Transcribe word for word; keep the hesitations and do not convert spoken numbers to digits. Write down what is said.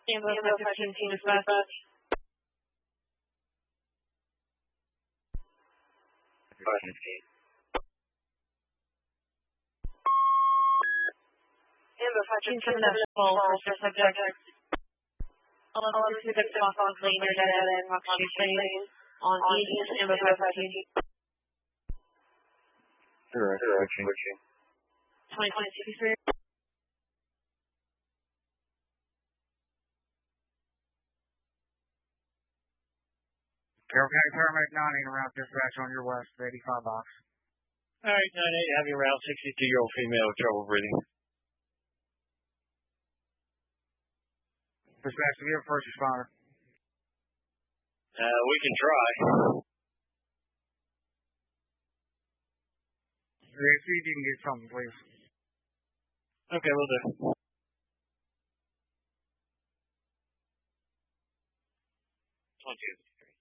Ambo five fifteen, team dispatch. five fifteen. Ambo five fifteen, full for subject. eleven six Fox Lane, near Dead End, Fox Lane, on East, Ambo five fifteen. Correct, switching. twenty twenty sixty-three. Carroll County Paramedic nine eight around dispatch on your west, eighty-five box. Alright, nine eight, having around sixty-two-year-old female with trouble breathing. Dispatch, do you have a first responder? Uh, we can try. Yeah, see if you can get something, please. Okay, we'll do. twenty-two.